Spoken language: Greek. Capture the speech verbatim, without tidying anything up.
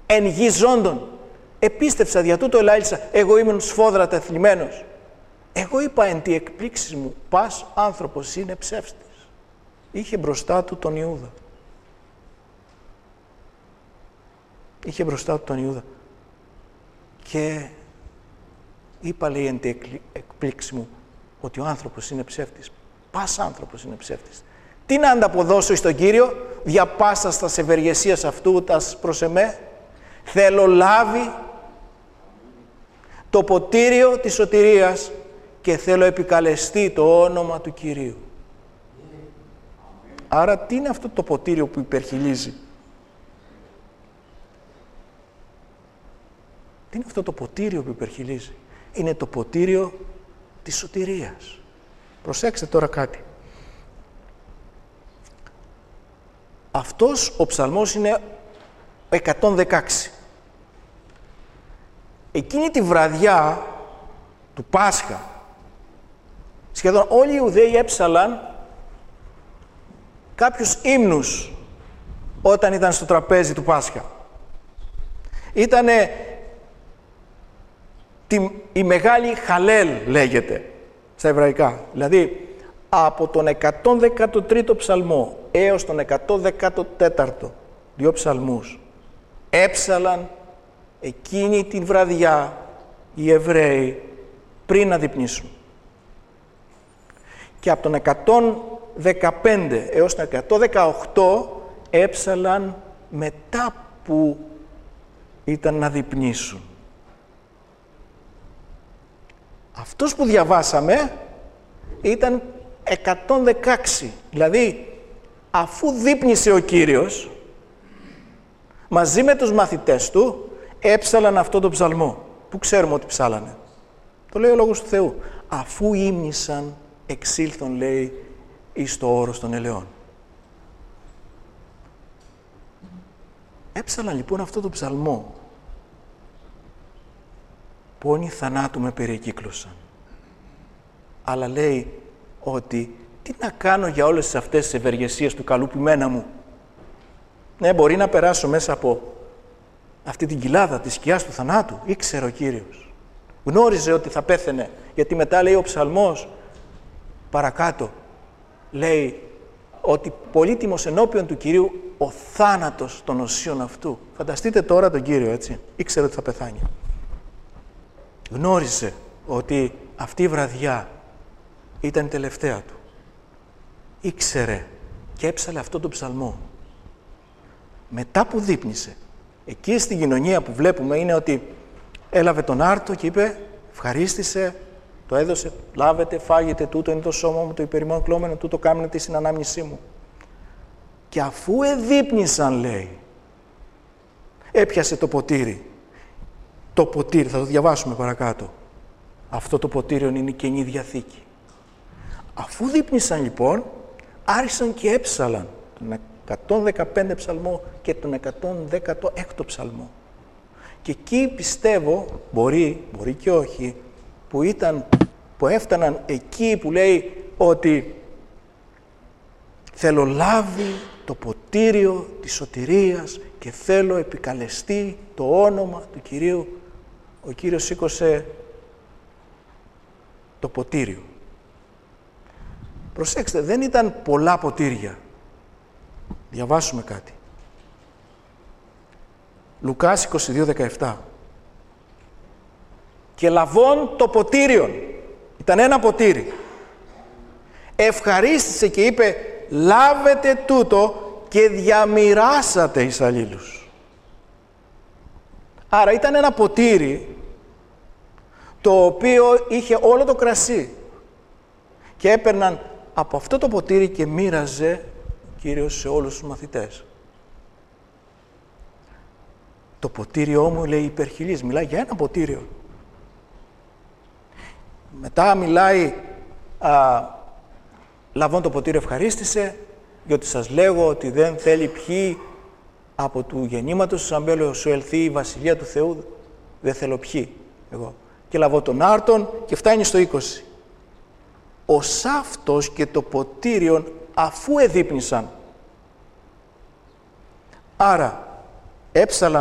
εν γη ζώντων. Επίστεψα δια τούτο ελάλησα, εγώ ήμουν σφόδρα τεθλιμμένος. Εγώ είπα εν τη εκπλήξεις μου, πας άνθρωπος είναι ψεύστης. Είχε μπροστά του τον Ιούδα. Είχε μπροστά του τον Ιούδα. Και είπα, λέει, εν τη εκπλήξη μου, ότι ο άνθρωπος είναι ψεύτης. Πας άνθρωπος είναι ψεύτης. Τι να ανταποδώσω στον Κύριο, δια πάσας τας ευεργεσίας αυτού, τας προς εμέ, θέλω λάβει το ποτήριο της σωτηρίας και θέλω επικαλεστεί το όνομα του Κυρίου. Άρα τι είναι αυτό το ποτήριο που υπερχιλίζει? Τι είναι αυτό το ποτήριο που υπερχιλίζει? Είναι το ποτήριο της σωτηρίας. Προσέξτε τώρα κάτι. Αυτός ο ψαλμός είναι εκατόν δεκαέξι. Εκείνη τη βραδιά του Πάσχα, σχεδόν όλοι οι Ιουδαίοι έψαλαν κάποιους ύμνους όταν ήταν στο τραπέζι του Πάσχα. Ήτανε τη, η μεγάλη Χαλέλ, λέγεται στα εβραϊκά. Δηλαδή, από τον εκατόν δεκατρίτο ψαλμό έως τον εκατόν δεκατέσσερα, δύο ψαλμούς, έψαλαν εκείνη την βραδιά οι Εβραίοι πριν να δείπνησουν. Και από τον εκατόν δεκαπέντε έως τον εκατόν δεκαοκτώ έψαλαν μετά που ήταν να δείπνησουν. Αυτός που διαβάσαμε ήταν εκατόν δεκαέξι. Δηλαδή, αφού δείπνησε ο Κύριος, μαζί με τους μαθητές του, έψαλαν αυτό το ψαλμό. Πού ξέρουμε ότι ψάλανε? Το λέει ο Λόγος του Θεού. Αφού ύμνησαν, εξήλθον, λέει, εις το όρος των ελαιών. Έψαλαν λοιπόν αυτό το ψαλμό. Πόνοι θανάτου με περικύκλωσαν. Αλλά λέει ότι τι να κάνω για όλες αυτές τις ευεργεσίες του καλού ποιμένα μου. Ναι, μπορεί να περάσω μέσα από αυτή την κοιλάδα της σκιάς του θανάτου. Ήξερε ο Κύριος. Γνώριζε ότι θα πέθαινε. Γιατί μετά λέει ο ψαλμός παρακάτω, λέει ότι πολύτιμος ενώπιον του Κυρίου ο θάνατος των οσίων αυτού. Φανταστείτε τώρα τον Κύριο, έτσι. Ήξερε ότι θα πεθάνει. Γνώριζε ότι αυτή η βραδιά ήταν η τελευταία του. Ήξερε και έψαλε αυτό το ψαλμό. Μετά που δείπνησε, εκεί στην κοινωνία που βλέπουμε είναι ότι έλαβε τον άρτο και είπε, ευχαρίστησε, το έδωσε, λάβετε, φάγετε, τούτο είναι το σώμα μου, το υπερημών κλώμενο, τούτο κάμνετε στην ανάμνησή μου. Και αφού εδείπνησαν, λέει, έπιασε το ποτήρι. Το ποτήρι, θα το διαβάσουμε παρακάτω. Αυτό το ποτήριο είναι η Καινή Διαθήκη. Αφού δείπνησαν λοιπόν, άρχισαν και έψαλαν τον εκατόν δεκαπέντε ψαλμό και τον εκατόν δεκαέξι ψαλμό. Και εκεί πιστεύω, μπορεί, μπορεί και όχι, που, ήταν, που έφταναν εκεί που λέει ότι θέλω λάβει το ποτήριο της σωτηρίας και θέλω επικαλεστεί το όνομα του Κυρίου. Ο Κύριος σήκωσε το ποτήριο. Προσέξτε, δεν ήταν πολλά ποτήρια. Διαβάσουμε κάτι. Λουκάς είκοσι δύο δεκαεπτά. Και λαβών το ποτήριον. Ήταν ένα ποτήρι. Ευχαρίστησε και είπε, λάβετε τούτο και διαμοιράσατε εις αλλήλους. Άρα ήταν ένα ποτήρι το οποίο είχε όλο το κρασί και έπαιρναν από αυτό το ποτήρι και μοίραζε ο Κύριος σε όλους τους μαθητές. Το ποτήριό μου, λέει, υπερχιλής, μιλάει για ένα ποτήριο. Μετά μιλάει, α, λαβών το ποτήριο ευχαρίστησε, διότι σας λέγω ότι δεν θέλει ποιοι από του γεννήματος του Σαμπέλου σου ελθεί η Βασιλεία του Θεού, δεν θέλω ποιοι εγώ. Και λαβώ τον άρτον και φτάνει στο είκοσι. Ο σάφτος και το ποτήριον αφού εδείπνησαν. Άρα έψαλαν